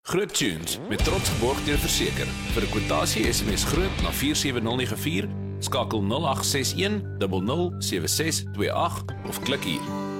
Groot Tunes met trots geborg deur Verseker. Vir 'n kwotasie SMS groot na 47094, skakel 0861 007628 of klik hier.